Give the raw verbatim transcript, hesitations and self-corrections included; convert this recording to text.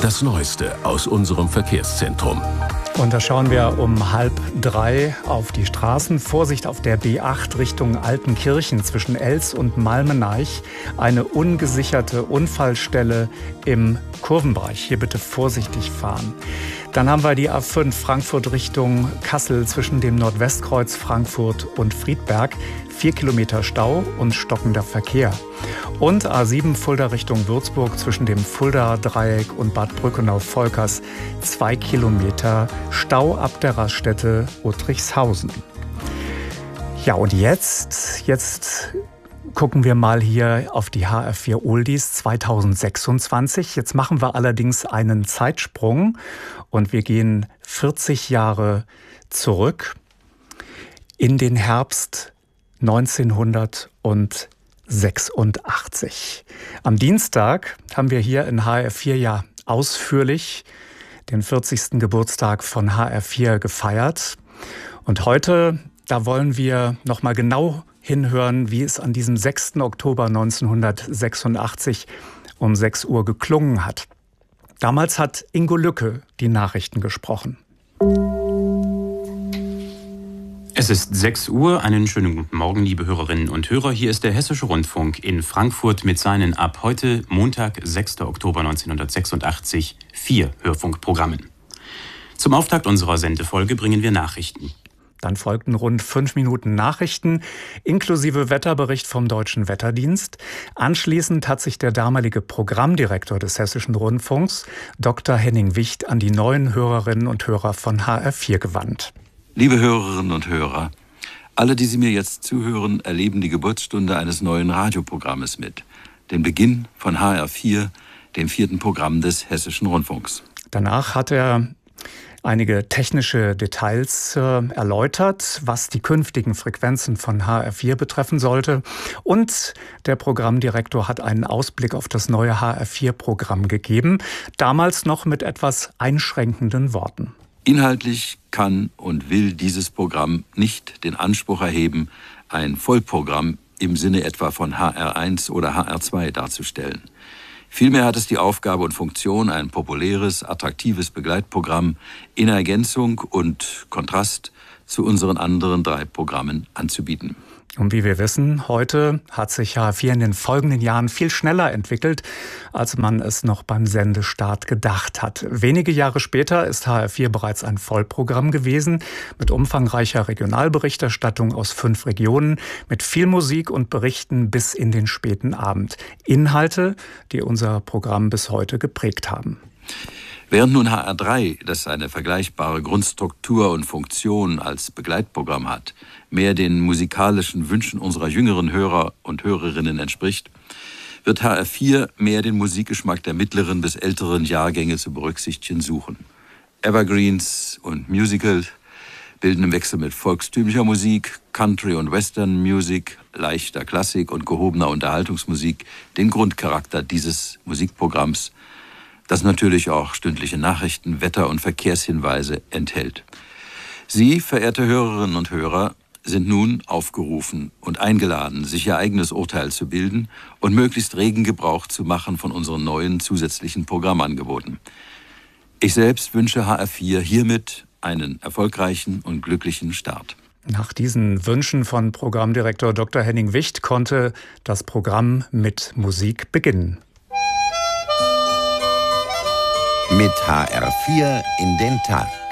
Das Neueste aus unserem Verkehrszentrum. Und da schauen wir um halb drei auf die Straßen. Vorsicht auf der B acht Richtung Altenkirchen zwischen Elz und Malmeneich. Eine ungesicherte Unfallstelle im Kurvenbereich. Hier bitte vorsichtig fahren. Dann haben wir die A fünf Frankfurt Richtung Kassel zwischen dem Nordwestkreuz Frankfurt und Friedberg. Vier Kilometer Stau und stockender Verkehr. Und A sieben Fulda Richtung Würzburg zwischen dem Fulda-Dreieck und Bad Brückenau-Volkers. Zwei Kilometer Stau ab der Raststätte Uttrichshausen. Ja, und jetzt, jetzt gucken wir mal hier auf die H R vier Oldies zweitausendsechsundzwanzig. Jetzt machen wir allerdings einen Zeitsprung und wir gehen vierzig Jahre zurück in den Herbst neunzehnhundertsechsundachtzig. Am Dienstag haben wir hier in H R vier ja ausführlich den vierzigsten Geburtstag von H R vier gefeiert. Und heute, da wollen wir noch mal genau hinhören, wie es an diesem sechsten Oktober neunzehnhundertsechsundachtzig um sechs Uhr geklungen hat. Damals hat Ingo Lücke die Nachrichten gesprochen. Es ist sechs Uhr. Einen schönen guten Morgen, liebe Hörerinnen und Hörer. Hier ist der Hessische Rundfunk in Frankfurt mit seinen ab heute Montag, sechsten Oktober neunzehnhundertsechsundachtzig, vier Hörfunkprogrammen. Zum Auftakt unserer Sendefolge bringen wir Nachrichten. Dann folgten rund fünf Minuten Nachrichten, inklusive Wetterbericht vom Deutschen Wetterdienst. Anschließend hat sich der damalige Programmdirektor des Hessischen Rundfunks, Doktor Henning Wicht, an die neuen Hörerinnen und Hörer von H R vier gewandt. Liebe Hörerinnen und Hörer, alle, die Sie mir jetzt zuhören, erleben die Geburtsstunde eines neuen Radioprogrammes mit. Den Beginn von H R vier, dem vierten Programm des Hessischen Rundfunks. Danach hat er einige technische Details äh, erläutert, was die künftigen Frequenzen von H R vier betreffen sollte. Und der Programmdirektor hat einen Ausblick auf das neue H R vier Programm gegeben, damals noch mit etwas einschränkenden Worten. Inhaltlich kann und will dieses Programm nicht den Anspruch erheben, ein Vollprogramm im Sinne etwa von H R eins oder H R zwei darzustellen. Vielmehr hat es die Aufgabe und Funktion, ein populäres, attraktives Begleitprogramm in Ergänzung und Kontrast zu unseren anderen drei Programmen anzubieten. Und wie wir wissen, heute hat sich H R vier in den folgenden Jahren viel schneller entwickelt, als man es noch beim Sendestart gedacht hat. Wenige Jahre später ist H R vier bereits ein Vollprogramm gewesen, mit umfangreicher Regionalberichterstattung aus fünf Regionen, mit viel Musik und Berichten bis in den späten Abend. Inhalte, die unser Programm bis heute geprägt haben. Während nun H R drei, das eine vergleichbare Grundstruktur und Funktion als Begleitprogramm hat, mehr den musikalischen Wünschen unserer jüngeren Hörer und Hörerinnen entspricht, wird H R vier mehr den Musikgeschmack der mittleren bis älteren Jahrgänge zu berücksichtigen suchen. Evergreens und Musical bilden im Wechsel mit volkstümlicher Musik, Country und Western Music, leichter Klassik und gehobener Unterhaltungsmusik den Grundcharakter dieses Musikprogramms, das natürlich auch stündliche Nachrichten, Wetter- und Verkehrshinweise enthält. Sie, verehrte Hörerinnen und Hörer, sind nun aufgerufen und eingeladen, sich ihr eigenes Urteil zu bilden und möglichst regen Gebrauch zu machen von unseren neuen zusätzlichen Programmangeboten. Ich selbst wünsche H R vier hiermit einen erfolgreichen und glücklichen Start. Nach diesen Wünschen von Programmdirektor Doktor Henning Wicht konnte das Programm mit Musik beginnen. Mit H R vier in den Tag.